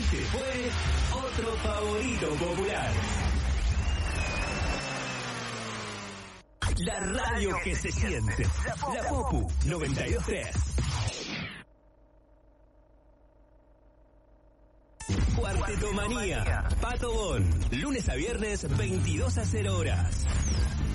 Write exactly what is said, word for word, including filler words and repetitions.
Se fue otro favorito popular. La radio que se siente. La Popu noventa y dos punto tres. Cuartetomanía. Pato Bon. Lunes a viernes, veintidós a cero horas.